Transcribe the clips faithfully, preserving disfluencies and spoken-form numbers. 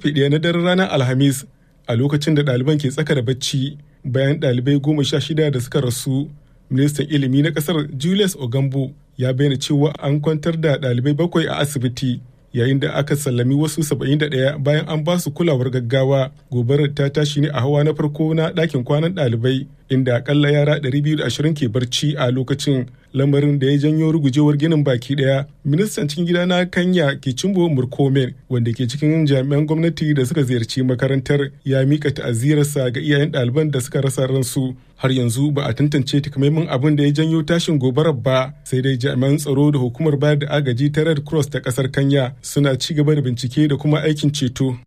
karfe ɗaya na daren ranar Alhamis a lokacin da ɗaliban ke tsaka da bacci bayan ɗalibai goma sha shida da suka rasu. Ministan ilimi na ƙasar Julius Ogambo ya bayyana cewa an kwantar da ɗalibai bakwai a asibiti yayin da aka sallami wasu saba'in da ɗaya bayan an ba su kulawar gaggawa. Gobarar ta tashi ne a hawa na farko na ɗakin kwanan ɗalibai inda akalla yara ɗari biyu da ashirin ke barci a lokacin, lamarin da ya janyo rugujewar ginin baki ɗaya. Ministan cikin gida na Kenya Kechumbo Murkomen, wanda ke cikin jami'an gwamnati da suka ziyarci makarantar, ya mika ta'aziyarsa ga iyayen ɗaliban da suka rasa ransu. Har yanzu ba a tantance takamaiman abin da ya janyo tashin gobarar ba, sai dai jami'an tsaro da hukumar bayar da agaji ta Red Cross ta ƙasar Kenya suna ci gaba da bincike da kuma aikin ceto.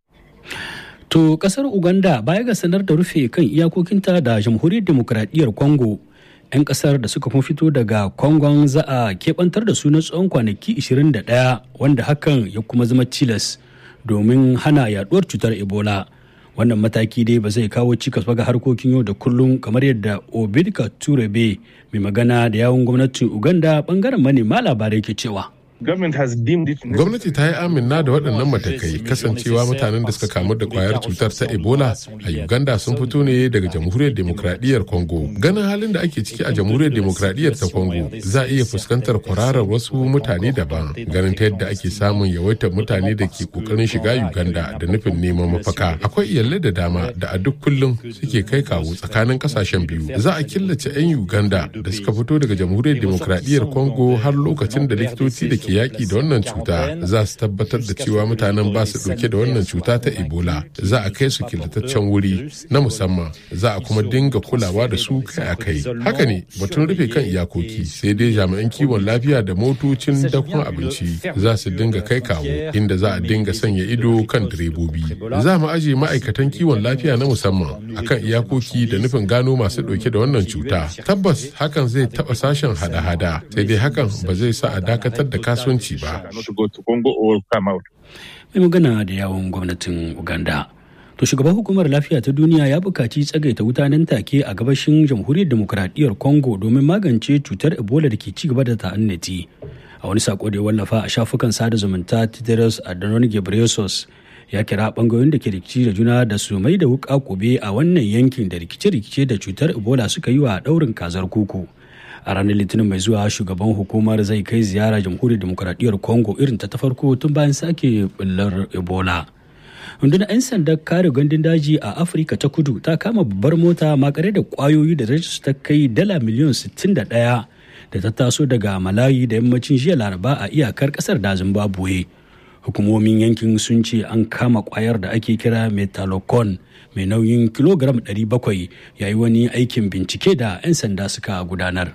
To kasar Uganda baya ga sanar da rufe kan iyakokinta da jamhuriyar demokradiyyar Congo, 'yan kasar da suka kuma fito daga Congon za a keɓantar da su na tsawon kwanaki ashirin da ɗaya, wanda hakan ya kuma zama tilas domin hana yaduwar cutar Ebola. Wannan mataki dai ba zai kawo cikas ba ga harkokin yau da kullum, kamar yadda Obidika Turebe, mai magana da yawun gwamnatin Uganda bangaren manema labarai ke cewa. Gwamnati ta yi amina da waɗannan matakai kasancewa mutanen da suka kamu da kwayar cutar ta Ebola a Uganda sun fito ne daga Jamhuriyar Demokradiyyar Congo. Ganin halin da ake ciki a Jamhuriyar Demokradiyyar ta Congo, za a iya fuskantar kwararar wasu mutane daban. Ganin ta yadda ake samun yawaitar mutane da ke kokarin shiga Uganda da nufin neman mafaka. Akwai iyalai da dama da a duk kullum suke kai kawo tsakanin kasashen biyu. Za a killace 'yan Uganda da suka fito daga Jamhuriyar Demokradiyyar Congo har lokacin da likitoci da ke yaƙi da wannan cuta za su tabbatar da cewa mutanen ba su ɗauke da wannan cuta ta Ebola. Za a kai su killataccen wuri na musamman, za a kuma dinga kulawa da su kai a kai. Haka ne batun rufe kan iyakoki, sai dai jami'an kiwon lafiya da motocin dakon abinci za su dinga kai kawo, inda za a dinga sanya ido kan direbobi. Za mu aje ma'aikatan kiwon lafiya na musamman a kan iyakoki da nufin gano masu ɗauke da wannan cuta. Tabbas hakan zai taɓa sashen hada-hada, sai dai hakan ba zai sa a dakatar da kasuwanci ba. Mai magana da yawon gwamnatin Uganda. To shugaban hukumar lafiya ta duniya ya bukaci tsagaita wuta nan take a gabashin jamhuriyar demokradiyyar Congo domin magance cutar Ebola da ke ci gaba da ta'annati. A wani sako da ya wallafa a shafukan sada zumunta, Tedros Adhanom Ghebreyesus ya kira bangayoyin da ke rikici da juna da su mai da wuka kobe a wannan yankin da rikice-rikice da cutar Ebola suka yi wa daurin kazar kuku. A ranar Litinin mai zuwa, shugaban hukumar zai kai ziyara jamhuriyar demokradiyyar Congo irin ta ta farko tun bayan sake bullar Ebola. Rundunar 'yan sanda kare gandun daji a Afirka ta kudu ta kama babbar mota makare da kwayoyi da su ta kai dala miliyan sittin da ɗaya da ta taso daga Malawi da yammacin jiya Laraba a iyakar kasar da Zimbabwe. Hukumomin yankin sun ce an kama kwayar da ake kira metallocon mai nauyin kilogram ɗari bakwai yayi wani aikin bincike da 'yan sanda suka gudanar.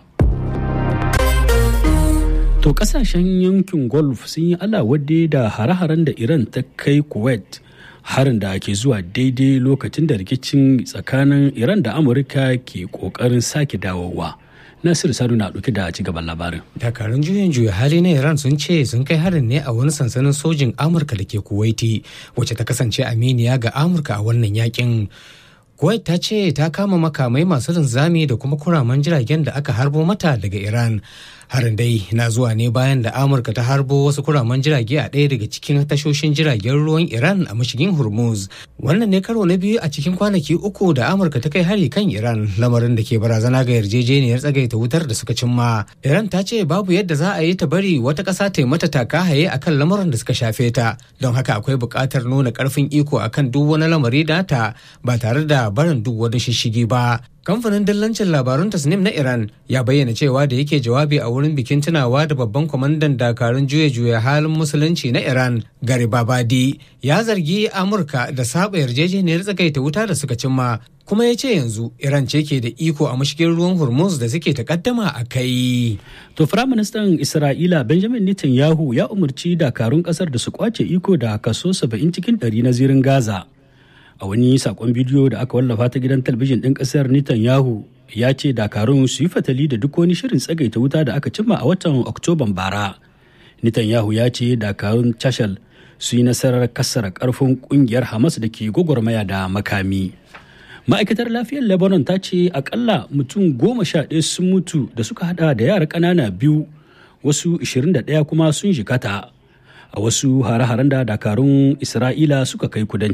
To kasashen yankin Gulf sun yi alawadde da hare-haren da Iran ta kai Kuwait, harin da ke zuwa daidai lokacin da rikicin tsakanin Iran da Amurka ke kokarin sake dawowa. Nasir Sadu na ɗauke da cigaban labarin. Dakarun juyin juya hali na Iran sun ce sun kai harin ne a wani sansanin sojin Amurka da ke Kuwaiti, wacce ta kasance aminiya ga Amurka a wannan yakin. Kuwait ta ce ta kama makamai masu linzami da kuma kuraman jiragen da aka harbo mata daga Iran. Harin dai na zuwa ne bayan da Amurka ta harbo wasu kuraman jirage a ɗaya daga cikin tashoshin jiragen ruwan Iran a mashigin Hormuz. Wannan ne karo na biyu a cikin kwanaki uku da Amurka ta kai hari kan Iran, lamarin da ke barazana ga yarjejeniyar tsagaita wutar da suka cimma. Iran ta ce babu yadda za a yi ta bari wata ƙasa ta yi mata taka haye akan lamuran da suka shafe ta, don haka akwai buƙatar nuna ƙarfin iko akan duk wani lamari data ba tare da barin duk wani shishigi ba. Kamfanin dillancin labarun Tasnim na Iran ya bayyana cewa da yake jawabi a wurin bikin tunawa da babban kwamandan dakarun juya-juya halin musulunci na Iran, Garibabadi, ya zargi Amurka da saba yarjejeniyar tsagaita wuta da suka cimma, kuma ya ce yanzu Iran ce ke da iko a mashigin ruwan Hormuz da suke takaddama a kai. To Firaministan Isra'ila Benjamin Netanyahu ya umarci dakarun kasar da su kwace iko da kaso saba'in cikin ɗari na zirin Gaza. A wani sakon bidiyo da aka wallafa ta gidan talabijin ɗin ƙasar, Netanyahu ya ce dakarun su yi fatali da duk wani shirin tsagaita wuta da aka cimma a watan Oktoban bara. Netanyahu ya ce dakarun Chashal su yi nasarar kassara ƙarfin ƙungiyar Hamas da ke gwagwarmaya da makami. Ma'aikatar lafiyar Lebanon ta ce akalla mutum goma sha ɗaya sun mutu da suka hada da yara ƙanana biyu, wasu ashirin da ɗaya kuma sun jikata a wasu hare-haren da dakarun Isra'ila suka kai kudanci.